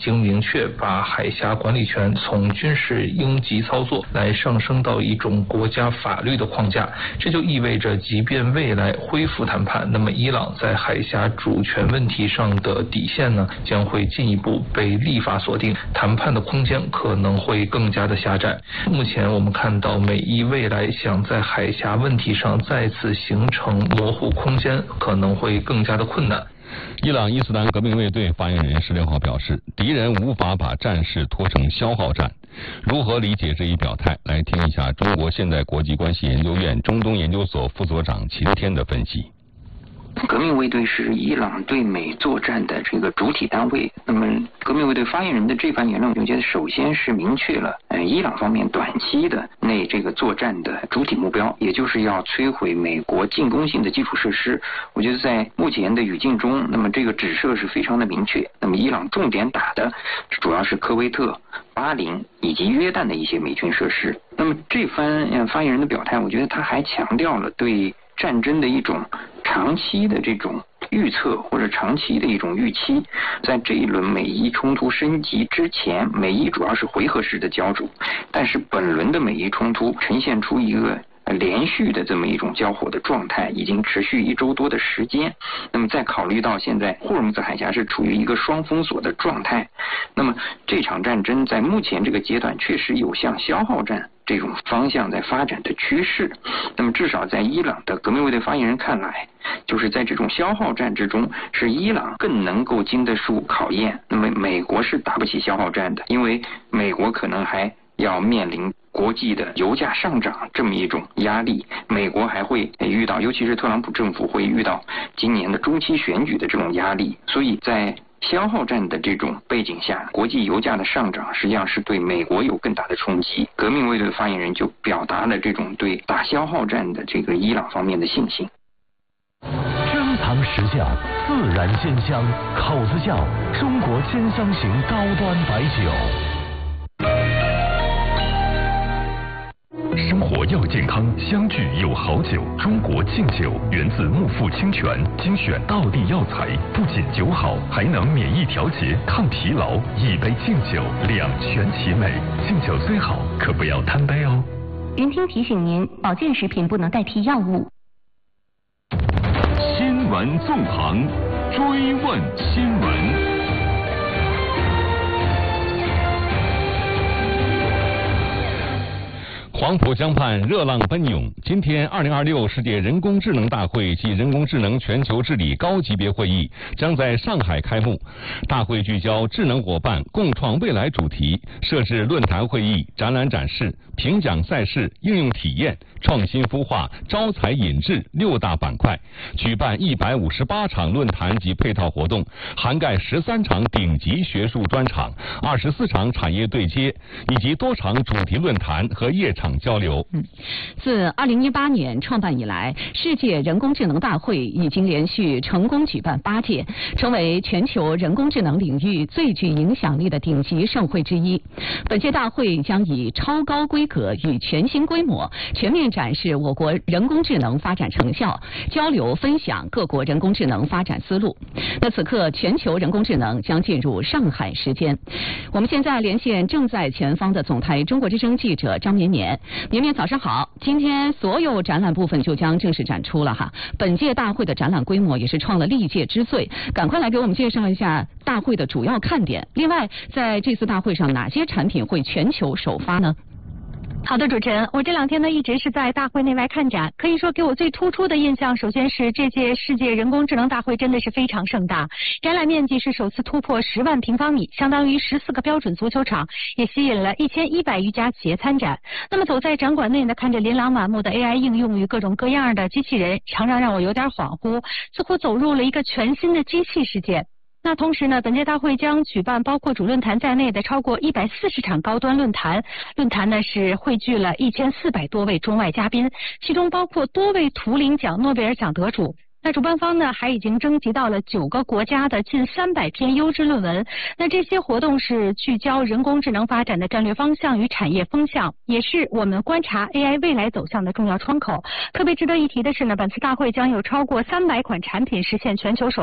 经明确把海峡管理权从军事应急操作来上升到一种国家法律的框架，这就意味着即便未来恢复谈判，那么伊朗在海峡主权问题上的底线呢，将会进一步被立法锁定，谈判的空间可能会更加的狭窄。目前我们看到美伊未来想在海峡问题上再次形成模糊空间，可能会更加的困难。 伊朗伊斯兰革命卫队发言人16号表示，敌人无法把战事拖成消耗战。如何理解这一表态？来听一下中国现代国际关系研究院中东研究所副所长秦天的分析。 革命卫队是伊朗对美作战的这个主体单位。那么，革命卫队发言人的这番言论，我觉得首先是明确了伊朗方面短期的这个作战的主体目标，也就是要摧毁美国进攻性的基础设施。我觉得在目前的语境中，那么这个指涉是非常的明确。那么，伊朗重点打的主要是科威特、巴林以及约旦的一些美军设施。那么这番发言人的表态，我觉得他还强调了对战争的一种长期的这种预测或者长期的一种预期。在这一轮美伊冲突升级之前，美伊主要是回合式的交手，但是本轮的美伊冲突呈现出一个连续的这么一种交火的状态，已经持续1周多的时间。那么再考虑到现在霍尔木兹海峡是处于一个双封锁的状态，那么这场战争在目前这个阶段确实有向消耗战这种方向在发展的趋势。那么至少在伊朗的革命卫队发言人看来，就是在这种消耗战之中，是伊朗更能够经得住考验。那么美国是打不起消耗战的，因为美国可能还要面临国际的油价上涨这么一种压力，美国还会遇到，尤其是特朗普政府会遇到今年的中期选举的这种压力。所以在消耗战的这种背景下，国际油价的上涨实际上是对美国有更大的冲击。革命卫队的发言人就表达了这种对打消耗战的这个伊朗方面的信心。 珍藏实酵，自然鲜香，口子窖中国鲜香型高端白酒。生活要健康，相聚有好酒。中国劲酒源自木富清泉，精选道地药材，不仅酒好，还能免疫调节、抗疲劳。一杯劲酒，两全其美。劲酒虽好，可不要贪杯哦。 云听提醒您，保健食品不能代替药物。 新闻纵横，追问新闻。 黄浦江畔热浪奔涌，今天2026世界人工智能大会暨人工智能全球治理高级别会议将在上海开幕。大会聚焦智能伙伴共创未来主题，设置论坛会议、展览展示、评奖赛事、应用体验、创新孵化、招才引智6大板块，举办158场论坛及配套活动，涵盖13场顶级学术专场、24场产业对接，以及多场主题论坛和夜场交流。 自2018年创办以来，世界人工智能大会已经连续成功举办8届，成为全球人工智能领域最具影响力的顶级盛会之一。本届大会将以超高规格与全新规模，全面展示我国人工智能发展成效，交流分享各国人工智能发展思路。那此刻，全球人工智能将进入上海时间。我们现在连线正在前方的总台中国之声记者张绵绵。绵绵早上好，今天所有展览部分就将正式展出了哈。本届大会的展览规模也是创了历届之最，赶快来给我们介绍一下大会的主要看点。另外，在这次大会上，哪些产品会全球首发呢？ 好的，主持人，我这2天呢一直是在大会内外看展，可以说给我最突出的印象，首先是这届世界人工智能大会真的是非常盛大，展览面积是首次突破10万平方米，相当于14个标准足球场，也吸引了1100余家企业参展。那么走在展馆内呢，看着琳琅满目的 AI 应用与各种各样的机器人，常常让我有点恍惚，似乎走入了一个全新的机器世界。那同时呢，本届大会将举办包括主论坛在内的超过140场高端论坛。论坛呢是汇聚了1400多位中外嘉宾，其中包括多位图灵奖、诺贝尔奖得主。那主办方呢还已经征集到了9个国家的近300篇优质论文。那这些活动是聚焦人工智能发展的战略方向与产业风向，也是我们观察 AI 未来走向的重要窗口。特别值得一提的是呢，本次大会将有超过300款产品实现全球首发。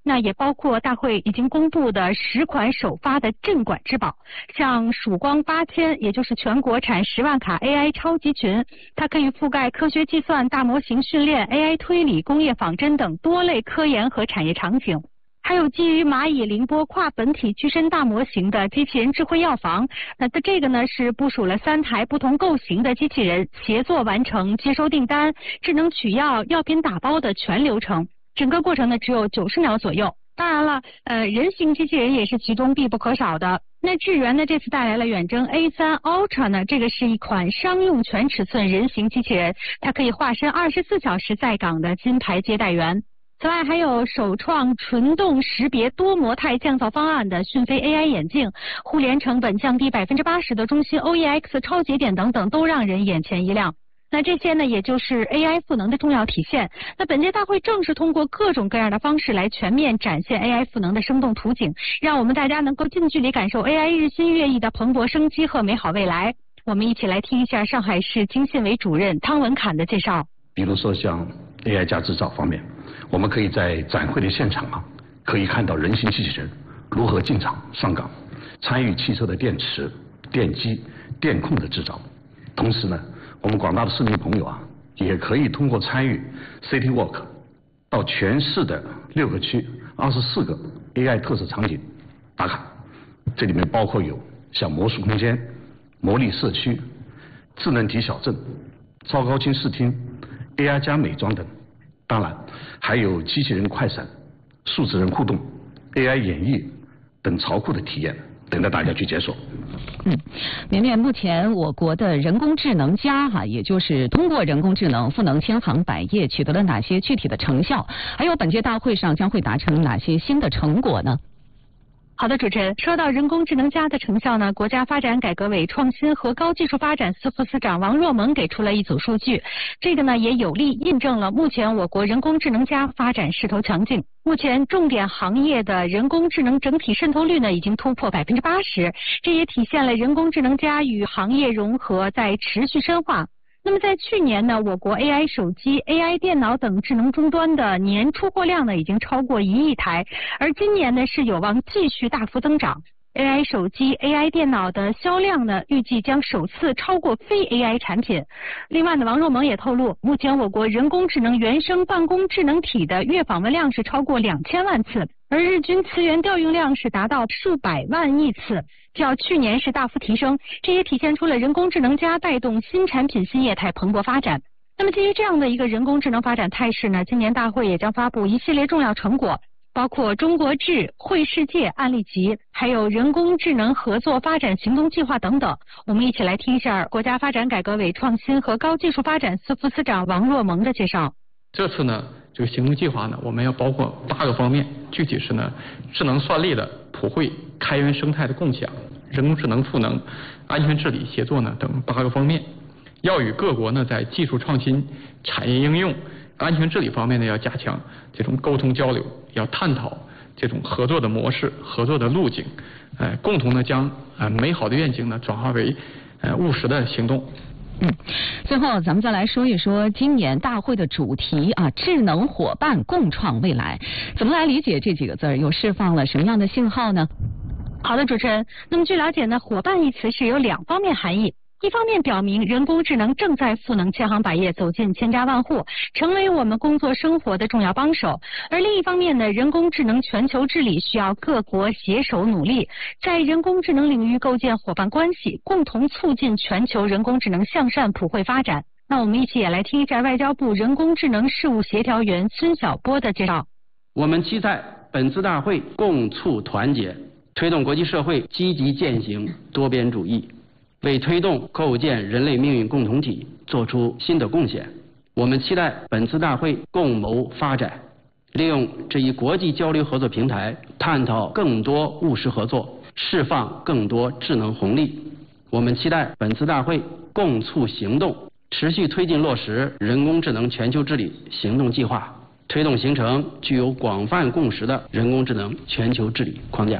那也包括大会已经公布的10款首发的镇馆之宝，像曙光8000，也就是全国产10万卡 AI 超级群，它可以覆盖科学计算、大模型训练、AI 推理、工业仿真等多类科研和产业场景。还有基于蚂蚁凌波跨本体具身大模型的机器人智慧药房，那这个呢是部署了3台不同构型的机器人，协作完成接收订单、智能取药、药品打包的全流程。整个过程呢只有90秒左右。当然了，人形机器人也是其中必不可少的。那智源呢这次带来了远征 A3 Ultra 呢，这个是一款商用全尺寸人形机器人，它可以化身24小时在岗的金牌接待员。此外还有首创纯动识别多模态降噪方案的讯飞 AI 眼镜，互联成本降低80%的中芯 OEX 超节点等等，都让人眼前一亮。那这些呢，也就是 AI 赋能的重要体现。那本届大会正是通过各种各样的方式来全面展现 AI 赋能的生动图景，让我们大家能够近距离感受 AI 日新月异的蓬勃生机和美好未来。我们一起来听一下上海市经信委主任汤文侃的介绍。 比如说像 AI 加制造方面，我们可以在展会的现场可以看到人形机器人如何进场上岗，参与汽车的电池、电机、电控的制造。同时呢，我们广大的市民朋友也可以通过参与 City Walk 到全市的6个区、24个 AI 特色场景打卡。这里面包括有像魔术空间、魔力社区、智能体小镇、超高清视听、AI 加美妆等。当然还有机器人快闪、数字人互动、AI 演绎等潮酷的体验，等着大家去解锁。 绵绵，目前我国的人工智能+也就是通过人工智能赋能千行百业，取得了哪些具体的成效？还有本届大会上将会达成哪些新的成果呢？ 好的，主持人，说到人工智能+的成效呢，国家发展改革委创新和高技术发展司副司长王若萌给出了一组数据，这个呢也有力印证了目前我国人工智能+发展势头强劲。目前重点行业的人工智能整体渗透率呢已经突破80%，这也体现了人工智能+与行业融合在持续深化。那么在去年呢，我国 AI 手机、AI 电脑等智能终端的年出货量呢已经超过1亿台，而今年呢是有望继续大幅增长。AI 手机、AI 电脑的销量呢，预计将首次超过非 AI 产品。另外呢，王若萌也透露，目前我国人工智能原生办公智能体的月访问量是超过2000万次，而日均词源调用量是达到数百万亿次，较去年是大幅提升。这也体现出了人工智能+带动新产品新业态蓬勃发展。那么基于这样的一个人工智能发展态势呢，今年大会也将发布一系列重要成果，包括中国智绘世界案例集，还有人工智能合作发展行动计划等等。我们一起来听一下国家发展改革委创新和高技术发展司副司长王若萌的介绍。 这次呢，这个行动计划呢，我们要包括8个方面，具体是呢，智能算力的普惠、开源生态的共享、人工智能赋能、安全治理协作呢等8个方面。要与各国呢在技术创新、产业应用、安全治理方面呢要加强这种沟通交流，要探讨这种合作的模式、合作的路径，共同呢将美好的愿景呢转化为务实的行动。 最后咱们再来说一说今年大会的主题智能伙伴共创未来，怎么来理解这几个字儿，又释放了什么样的信号呢？ 好的，主持人，那么据了解呢，伙伴一词是有2方面含义。一方面表明人工智能正在赋能千行百业，走进千家万户，成为我们工作生活的重要帮手。而另一方面呢，人工智能全球治理需要各国携手努力，在人工智能领域构建伙伴关系，共同促进全球人工智能向善普惠发展。那我们一起也来听一下外交部人工智能事务协调员孙晓波的介绍。 我们期待本次大会共促团结，推动国际社会积极践行多边主义，为推动构建人类命运共同体做出新的贡献。我们期待本次大会共谋发展，利用这一国际交流合作平台，探讨更多务实合作，释放更多智能红利。我们期待本次大会共促行动，持续推进落实人工智能全球治理行动计划，推动形成具有广泛共识的人工智能全球治理框架。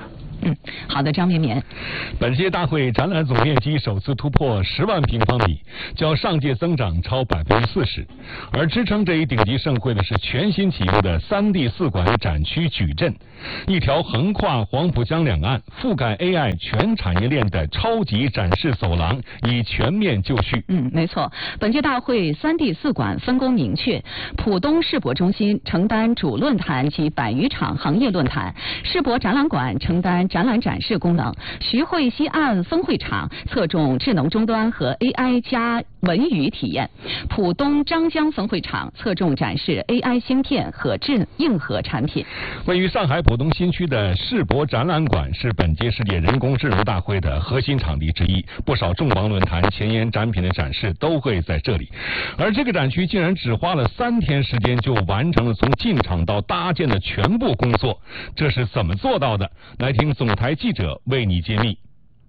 好的，张绵绵。 本届大会展览总面积首次突破10万平方米，较上届增长超40%。而支撑这一顶级盛会的是全新启用的3D 4馆展区矩阵，一条横跨黄浦江两岸、覆盖 AI 全产业链的超级展示走廊已全面就绪。 没错，本届大会3D 4馆分工明确，浦东世博中心承担主论坛及100余场行业论坛，世博展览馆承担展览展示功能，徐汇西岸分会场侧重智能终端和 AI 加文娱体验，浦东张江分会场侧重展示 AI 芯片和硬核产品。 位于上海浦东新区的世博展览馆是本届世界人工智能大会的核心场地之一，不少重磅论坛、前沿展品的展示都会在这里。而这个展区竟然只花了3天时间就完成了从进场到搭建的全部工作，这是怎么做到的？来听总台记者为你揭秘。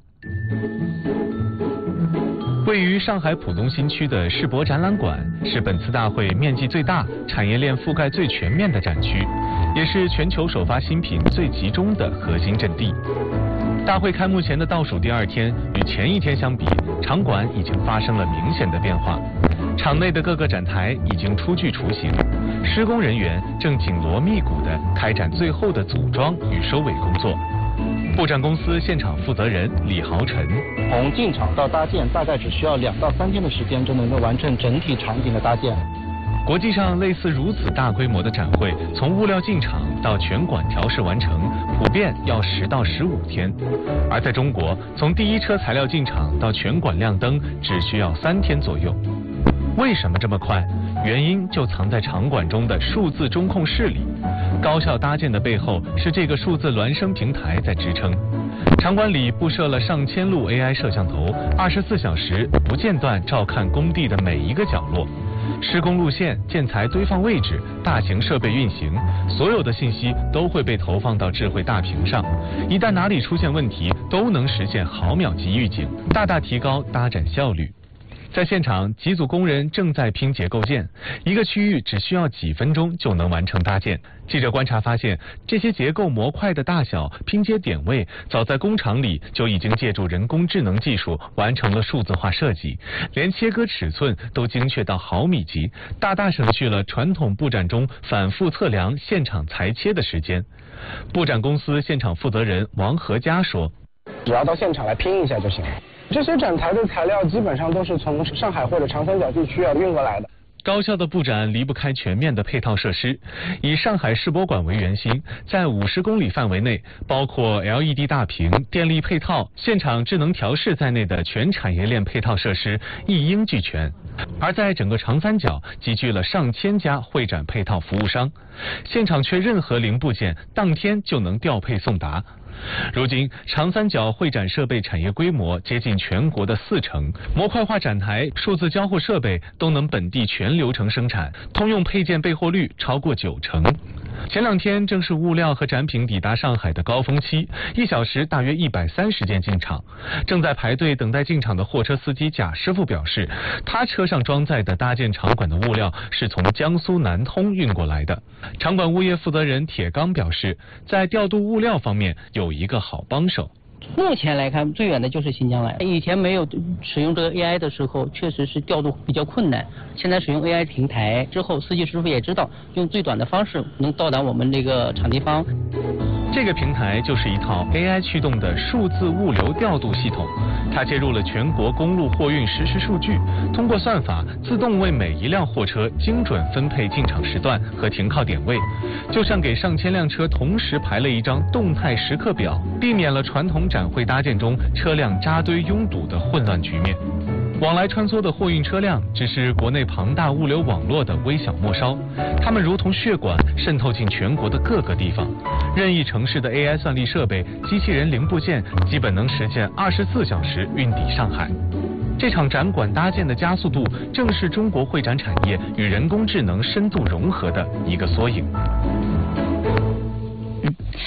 位于上海浦东新区的世博展览馆是本次大会面积最大、产业链覆盖最全面的展区，也是全球首发新品最集中的核心阵地。大会开幕前的倒数第2天，与前一天相比，场馆已经发生了明显的变化。场内的各个展台已经初具雏形，施工人员正紧锣密鼓地开展最后的组装与收尾工作。布展公司现场负责人李豪晨： 从进场到搭建，大概只需要2到3天的时间就能够完成整体场景的搭建。 国际上类似如此大规模的展会，从物料进场到全馆调试完成，普遍要10到15天；而在中国，从第一车材料进场到全馆亮灯，只需要3天左右。为什么这么快？原因就藏在场馆中的数字中控室里。高效搭建的背后是这个数字孪生平台在支撑。场馆里布设了上千路 AI 摄像头，24小时不间断照看工地的每一个角落。施工路线、建材堆放位置、大型设备运行，所有的信息都会被投放到智慧大屏上。一旦哪里出现问题，都能实现毫秒级预警，大大提高搭展效率。在现场，几组工人正在拼结构件，一个区域只需要几分钟就能完成搭建。记者观察发现，这些结构模块的大小、拼接点位，早在工厂里就已经借助人工智能技术完成了数字化设计，连切割尺寸都精确到毫米级，大大省去了传统布展中反复测量、现场裁切的时间。布展公司现场负责人王和佳说：“ 只要到现场来拼一下就行了。这些展台的材料基本上都是从上海或者长三角地区运过来的。” 高效的布展离不开全面的配套设施。以上海世博馆为圆心，在50公里范围内，包括 LED 大屏、电力配套、现场智能调试在内的全产业链配套设施一应俱全。而在整个长三角集聚了上千家会展配套服务商，现场缺任何零部件，当天就能调配送达。如今，长三角会展设备产业规模接近全国的40%，模块化展台、数字交互设备都能本地全流程生产，通用配件备货率超过90%。前2天正是物料和展品抵达上海的高峰期，1小时大约130件进场。正在排队等待进场的货车司机贾师傅表示，他车上装载的搭建场馆的物料是从江苏南通运过来的。场馆物业负责人铁刚表示，在调度物料方面有一个好帮手。 目前来看，最远的就是新疆来。以前没有使用这个 AI 的时候，确实是调度比较困难。现在使用 AI 平台之后，司机师傅也知道用最短的方式能到达我们这个场地方。 这个平台就是一套 AI 驱动的数字物流调度系统，它接入了全国公路货运实时数据，通过算法自动为每一辆货车精准分配进场时段和停靠点位，就像给上千辆车同时排了一张动态时刻表，避免了传统展会搭建中车辆扎堆拥堵的混乱局面。往来穿梭的货运车辆只是国内庞大物流网络的微小末梢，它们如同血管渗透进全国的各个地方。任意城市的 AI 算力设备、机器人零部件基本能实现24小时运抵上海。这场展馆搭建的加速度，正是中国会展产业与人工智能深度融合的一个缩影。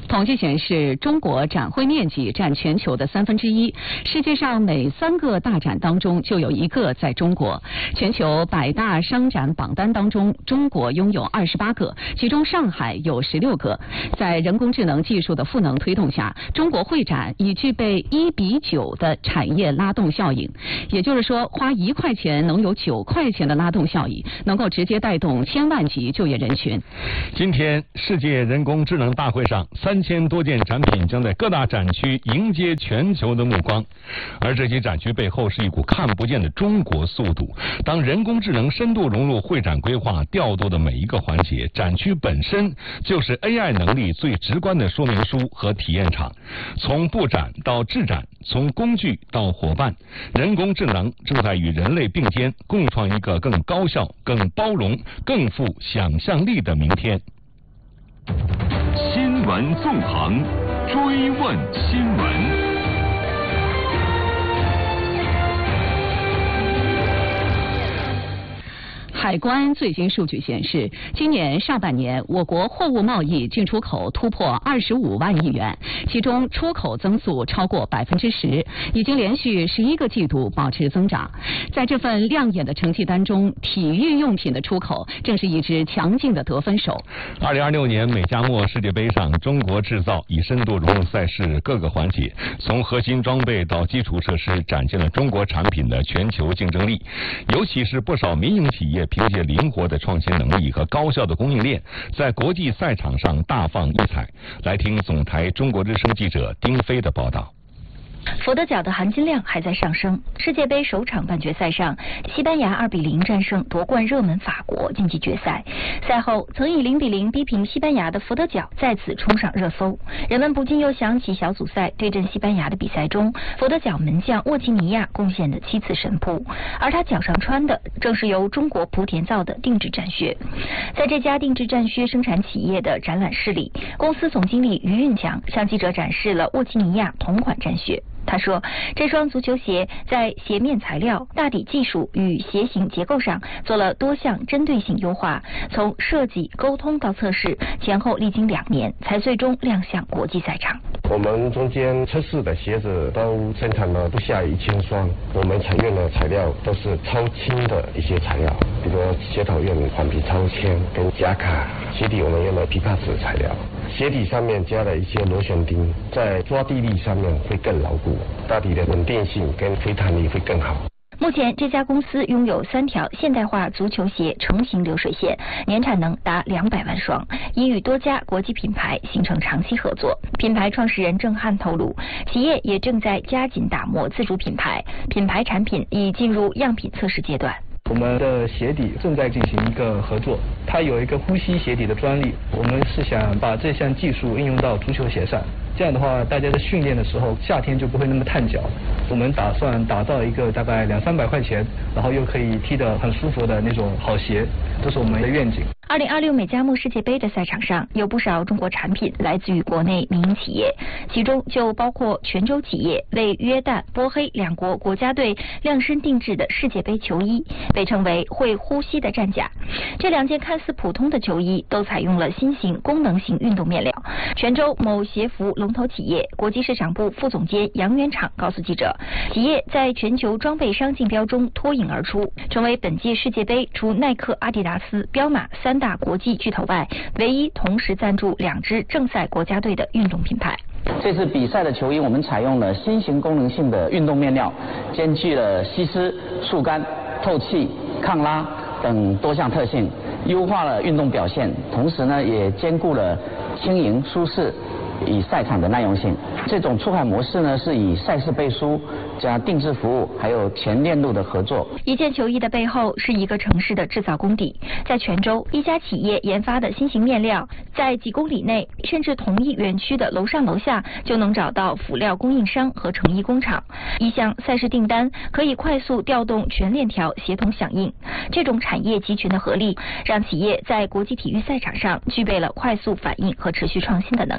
统计显示，中国展会面积占全球的1/3，世界上每3个大展当中就有1个在中国。全球100大商展榜单当中，中国拥有28个，其中上海有16个。在人工智能技术的赋能推动下，中国会展已具备1:9的产业拉动效应，也就是说，花1块钱能有9块钱的拉动效益，能够直接带动1000万级就业人群。 今天世界人工智能大会上，3000多件产品将在各大展区迎接全球的目光，而这些展区背后是一股看不见的中国速度。当人工智能深度融入会展规划调度的每一个环节，展区本身就是 AI 能力最直观的说明书和体验场。从布展到制展，从工具到伙伴，人工智能正在与人类并肩，共创一个更高效、更包容、更富想象力的明天。 新闻纵横，追问新闻。 海关最新数据显示，今年上半年我国货物贸易进出口突破25万亿元，其中出口增速超过10%，已经连续11个季度保持增长。在这份亮眼的成绩单中，体育用品的出口正是一支强劲的得分手。 2026年美加墨世界杯上，中国制造已深度融入赛事各个环节，从核心装备到基础设施，展现了中国产品的全球竞争力。尤其是不少民营企业凭借灵活的创新能力和高效的供应链，在国际赛场上大放异彩。来听总台中国之声记者丁飞的报道。 佛得角的含金量还在上升。世界杯首场半决赛上，西班牙2-0战胜夺冠热门法国，晋级决赛。赛后，曾以0-0逼平西班牙的佛得角再次冲上热搜，人们不禁又想起小组赛对阵西班牙的比赛中，佛得角门将沃奇尼亚贡献的7次神扑，而他脚上穿的正是由中国莆田造的定制战靴。在这家定制战靴生产企业的展览室里，公司总经理于运强向记者展示了沃奇尼亚同款战靴。他说，这双足球鞋在鞋面材料、大底技术与鞋型结构上做了多项针对性优化，从设计、沟通到测试，前后历经2年，才最终亮相国际赛场。 我们中间测试的鞋子都生产了不下1000双，我们采用的材料都是超轻的一些材料，比如鞋头用缓皮超纤跟夹卡，鞋底我们用了枇杷子材料，鞋底上面加了一些螺旋钉，在抓地力上面会更牢固，大体的稳定性跟回弹力会更好。 目前，这家公司拥有3条现代化足球鞋成型流水线，年产能达200万双，已与多家国际品牌形成长期合作。品牌创始人郑汉透露，企业也正在加紧打磨自主品牌，品牌产品已进入样品测试阶段。 我们的鞋底正在进行一个合作，它有一个呼吸鞋底的专利，我们是想把这项技术应用到足球鞋上，这样的话大家在训练的时候夏天就不会那么烫脚。我们打算打造一个大概200-300块钱，然后又可以踢得很舒服的那种好鞋，这是我们的愿景。 2026美加墨世界杯的赛场上，有不少中国产品来自于国内民营企业，其中就包括泉州企业为约旦、波黑2国国家队量身定制的世界杯球衣，被称为会呼吸的战甲。这2件看似普通的球衣都采用了新型功能性运动面料。泉州某鞋服龙头企业国际市场部副总监杨元畅告诉记者，企业在全球装备商竞标中脱颖而出，成为本届世界杯除耐克、阿迪达斯、彪马3大国际巨头外，唯一同时赞助2支正赛国家队的运动品牌。 这次比赛的球衣，我们采用了新型功能性的运动面料，兼具了吸湿、速干、透气、抗拉等多项特性，优化了运动表现，同时呢也兼顾了轻盈舒适与赛场的耐用性。这种出海模式呢是以赛事背书加定制服务还有全链路的合作。 一件球衣的背后是一个城市的制造工地，在泉州一家企业研发的新型面料，在几公里内甚至同一园区的楼上楼下就能找到辅料供应商和成衣工厂。一项赛事订单可以快速调动全链条协同响应，这种产业集群的合力让企业在国际体育赛场上具备了快速反应和持续创新的能力。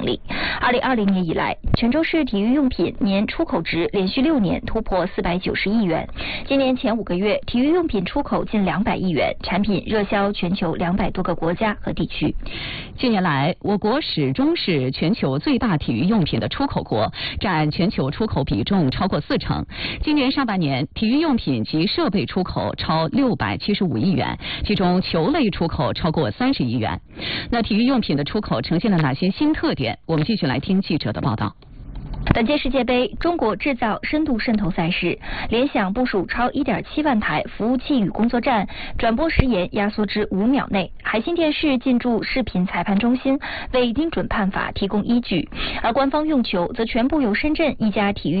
2020年以来，泉州市体育用品年出口值连续6年突破490亿元。今年前5个月，体育用品出口近200亿元，产品热销全球200多个国家和地区。 近年来，我国始终是全球最大体育用品的出口国，占全球出口比重超过40%。今年上半年，体育用品及设备出口超675亿元，其中球类出口超过30亿元。那体育用品的出口呈现了哪些新特点？我们继续来听记者的报道。 本届世界杯中国制造深度渗透赛事，联想部署超1.7万台服务器与工作站，转播时延压缩至5秒内。海信电视进驻视频裁判中心，为精准判罚提供依据。而官方用球则全部由深圳一家体育